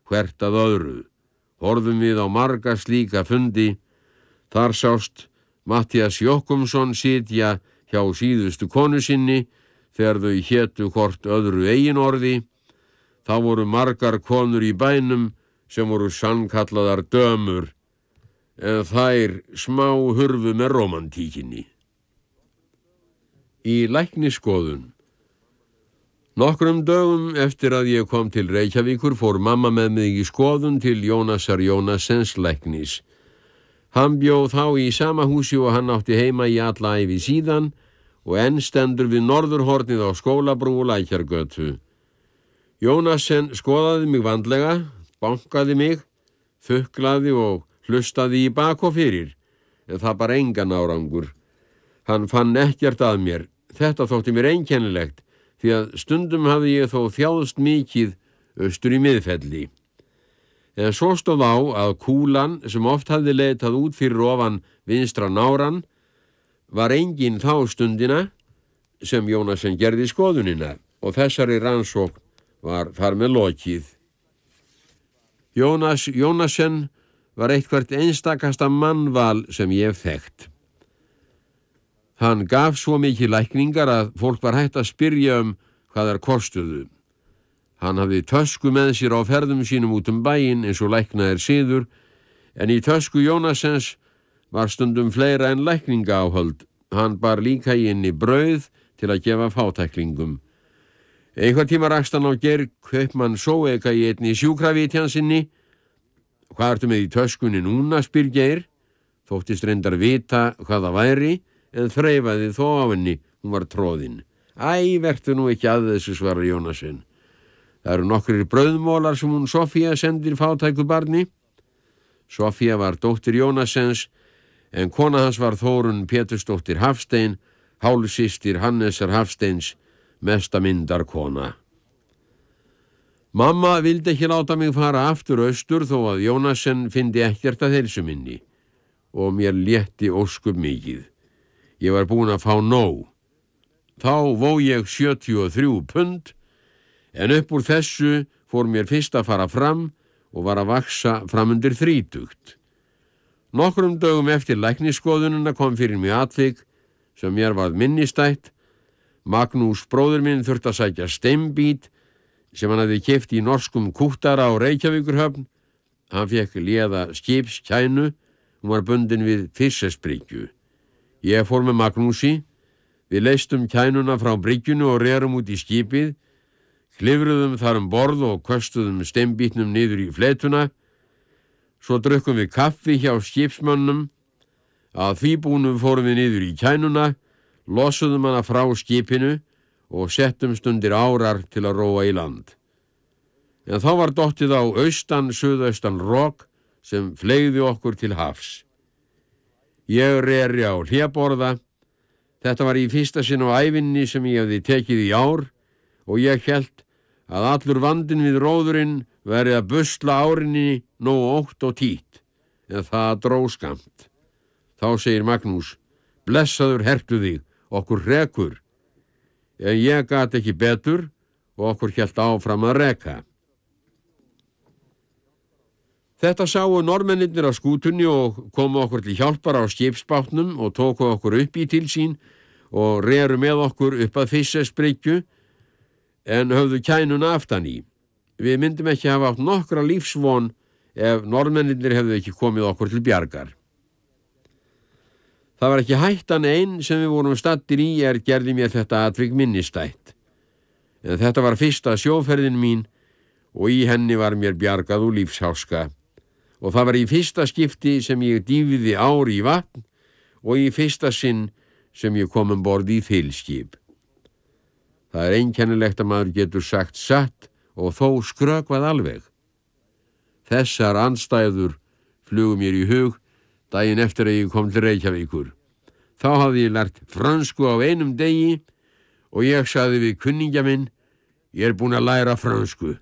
hvert að öðru. Horfðum við á marga slíka fundi. Þar sást Matthías Jochumsson sitja hjá síðustu konu sinni þegar þau hétu hvort öðru eiginorði. Þá voru margar konur í bænum sem voru sannkallaðar dömur, en þær smá hurfu með rómantíkinni. Í læknisskoðun. Nokkrum dögum eftir að ég kom til Reykjavíkur fór mamma með mig í skoðun til Jónasar Jónassens læknis. Hann bjó þá í sama húsi og hann átti heima í alla ævi síðan og enn stendur við norðurhornið á Skólabrú og Lækjargötu. Jónassen skoðaði mig vandlega, bankaði mig, þuklaði og hlustaði í bak og fyrir, en það bar engan árangur. Hann fann ekkert að mér. Þetta þótti mér einkennilegt, því að stundum hafði ég þó þjáðst mikið austur í Miðfelli. En svo stóð á að kúlan sem oft hafði leitað út fyrir ofan vinstra náran var engin þá stundina sem Jónassen gerði skoðunina og þessari rannsókn var þar með lokið. Jónassen var eitthvert einstakasta mannval sem ég þekkt. Hann gaf svo mikið lækningar að fólk var hætt að spyrja hvað þær kostuðu. Hann hafði tösku með sér á ferðum sínum út bæinn eins og lækna siður, en í tösku Jónassens var stundum fleira en lækningaáhöld. Hann bar líka í inni brauð til að gefa fátæklingum. Einhvern tíma rakst hann á Geir kaupmann Sóeka í einni sjúkravitjansinni. Hvað ertu með í töskunni núna, spyr Geir. Þóttist reyndar vita hvað það væri, en þreifaði þó á henni, hún var troðin. Æ, vertu nú ekki að þessu, svarar Jónassen. Það eru nokkrir brauðmólar sem hún Sofía sendir fátæku barni. Sofía var dóttir Jónassens, en kona hans var Þórunn Pétursdóttir Hafstein, hálfsystir Hannesar Hafsteins, mesta myndarkona. Mamma vildi ekki láta mig fara aftur austur þó að Jónassen fyndi ekkert að heilsu minni og mér létti óskup mikið. Ég var búin að fá nóg. Þá vó ég 73 pund, en upp úr þessu fór mér fyrst að fara fram og var að vaksa framundir 30. Nokkrum dögum eftir læknisskoðunina kom fyrir mig atvik sem mér varð minnistætt. Magnús bróðir minn þurfti að sækja steinbít sem hann hafði keypt í norskum kúttara á Reykjavíkurhöfn. Hann fékk léða skipskænu, hún var bundin við Fissesbryggju. Ég fór með Magnúsi, við leystum kænuna frá bryggjunu og rerum út í skipið, klifruðum þar borð og köstuðum steinbítnum niður í fletuna. Svo drukkum við kaffi hjá skipsmönnum. Að því búnum fórum við niður í kænuna, losuðum hana frá skipinu og settumst undir árar til að róa í land. En þá var dottið á suðaustan rok sem fleygði okkur til hafs. Ég reri á hléborða. Þetta var í fyrsta sinn á ævinni sem ég hefði tekið í ár og ég hélt að allur vandinn við róðurinn væri að busla árinni nógu ótt og títt, en það dró skammt. Þá segir Magnús, blessaður hertu þig, okkur rekur. En ég gat ekki betur og okkur hélt áfram að reka. Þetta sáu Norðmennirnir á skútunni og komu okkur til hjálpar á skipsbátnum og tóku okkur upp í til sín og reru með okkur upp að Fissesbryggju en höfðu kænuna aftan í. Við myndum ekki hafa átt nokkra lífsvon ef Norðmennirnir hefðu ekki komið okkur til bjargar. Það var ekki hættan ein sem við vorum staddir í gerði mér þetta atvik minnistætt. En þetta var fyrsta sjóferðin mín og í henni var mér bjargað úr lífsháska. Og það var í fyrsta skipti sem ég dýfði ár í vatn og í fyrsta sinn sem ég kom borð í þilskip. Það er einkennilegt að maður getur sagt satt og þó skrökvað alveg. Þessar andstæður flugu mér í hug daginn eftir að ég kom til Reykjavíkur. Þá hafði ég lært frönsku á einum degi og ég sagði við kunningja minn, ég búin að læra frönsku.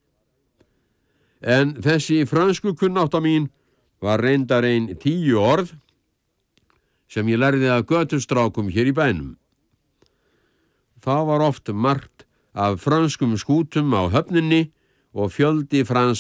En þessi frönsku kunnátta mín var reyndar 10 orð sem ég lærði af götustrákum hér í bænum. Það var oft margt af frönskum skútum á höfninni og fjöldi fransks